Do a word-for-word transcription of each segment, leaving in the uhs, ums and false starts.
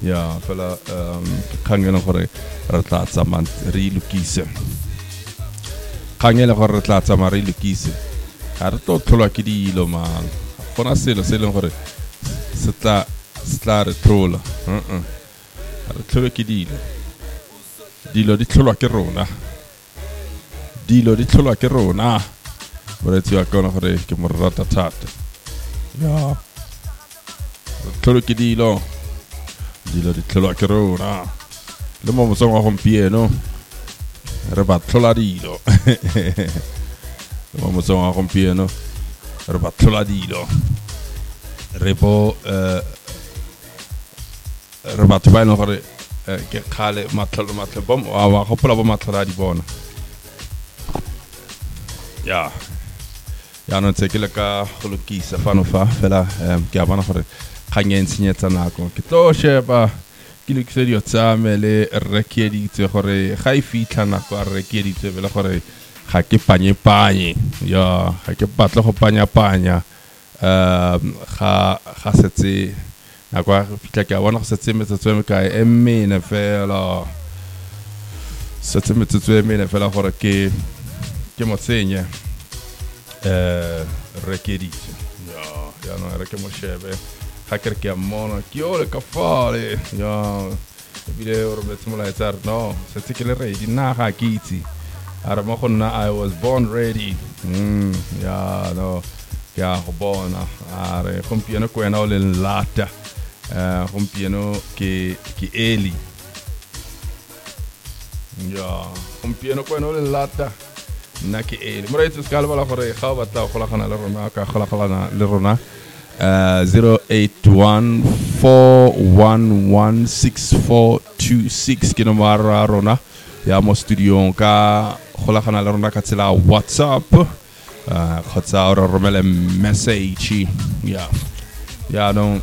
ya fela um kangela gore re tla tsamaya re lokise kangela gore re tla tsamaya re lokise ga re tlo tlholwa ke dilo man gona selo se leng gore se tla se tla re tlhola uh re tlholwa ke dilo dilo di tlholwa ke rona dilo di tlholwa ke rona re tswa ka gore ke mo rata thata ya tlholwa ke dilo dilo di tlholwa ke rona le mo mosong wa gompieno re ba tlhola dilo le mo mosong wa gompieno re ba tlhola dilo re bo eh re ba tba eno gore ke khale matlholo matlholo bom wa gopola bo matlholo di bona ya ya no tse ke le ka go lokisa fano fa fela ke a bona gore kganyeng senyetsa nako ke tlo sheba ke lokise dio tsame le rekieditse gore ga e fitla nako a rekieditse bela gore ga ke panye panye ya ga ke batla go panya panya um ga ga setse nako a fitla ke a bona go setse metsotso e mekae e mene fela setse metsotso e mene fela gore ke ke mo tsenye eh rekieditse ya ya no re ke mo shebe ga ke re ke a mona ke ole ka fale ya ebile o re metsi mola etsar no setse ke le ready na ga ke itse ara mo go nna I was born ready mm ya no ya go bona are gompieno ko ena o le lata eh gompieno ke ke eli ya gompieno ko ena o le lata nna ke eli mo re itse ska le bala gore ga o batla go golagana le rona ka golagana le rona Uh, zero eight one four one one six four two six ke nomara rona ya mo studio ka golagana le rona ka tsela WhatsApp uh, khotsa o romele message ya ya no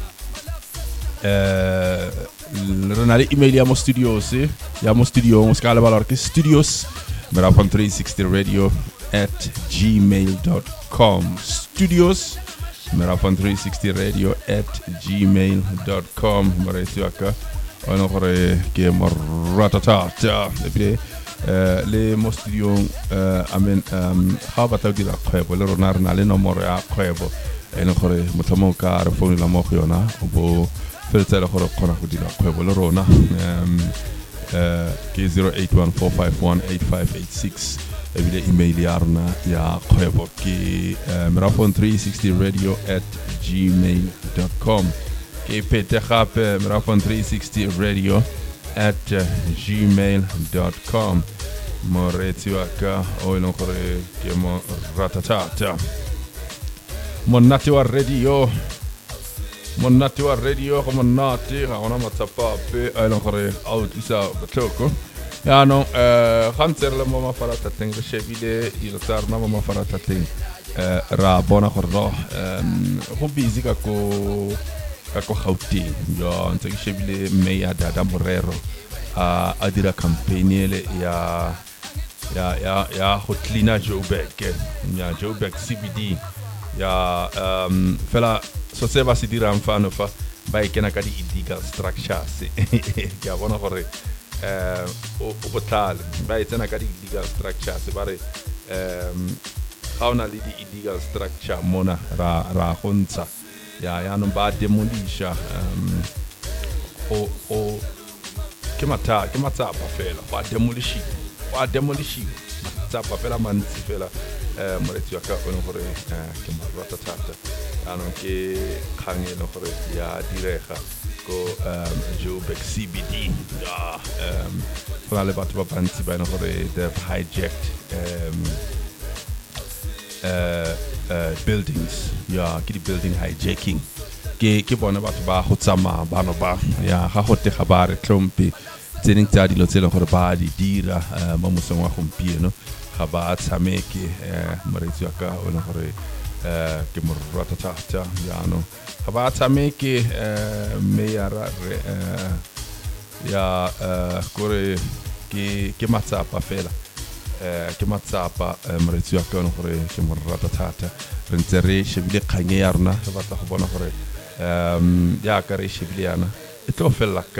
eh rona le email ya mo studio se ya mo studio mo ska le bala ke studios Merafon three sixty radio at gmail dot com studios Merafon three sixty radio at gmail dot com Maresi aka ono gore ke moratata le eh le mo studio eh amen um ha batla dira kgwebo le rona rena le nomoro ya kgwebo ene gore motlhomo ka re phone la mo go yona bo fetsela gore kgona go dira kgwebo le rona um eh ke zero eight one four five one eight five eight six ebile email ya rona ya kgwebo ke Merafon three sixty radio at gmail dot com ke pete gape Merafon three sixty radio at gmail dot com moretsi wa ka o eno gore ke mo ratatata monate wa radio monate wa radio go monate ga ona matsapa pe a eno gore out isa botlhoko ya no eh gantse le mo mafaratlhatlheng re shebile dilo tsa rona mo mafaratlhatlheng eh ra bona gore no em go busy ka ko ka ko Gauteng ya ntse ke shebile Mayor Dada Morero a a dira campaign ele ya ya ya ya go cleaner Joburg ya Joburg C B D ya um fela so se ba se dira mfano fa ba ikena ka di illegal structures ke a bona gore eh o botlale ba etsena ka di illegal structures ba re um ga ona le di illegal structure mona ra ra gontsha ya ya no ba demolisha um o o ke mata ke matsapa fela ba demolish ba demolish matsapa fela mantsi fela eh moretsi wa ka ono gore ke marata thata ano ke khangelo gore ya direga ko um Joburg C B D ya um for le batho ba bantsi ba eno gore they've hijacked um uh uh buildings ya ke di building hijacking ke ke bona batho ba go tsama bano ba ya ga go te ga ba re tlompe tseneng tsa dilo tse le gore ba di dira mo mosong wa gompieno ga ba tshameke eh moretsi wa ka ona gore eh ke mo ratatata ya no ga ba tshameke eh Mayor eh ya eh gore ke ke matsapa fela eh ke matsapa moretsi wa ka ona gore ke mo ratatata re ntse re shebile kganye ya rona re batla go bona gore um ya ka re shebile yana e tlo fela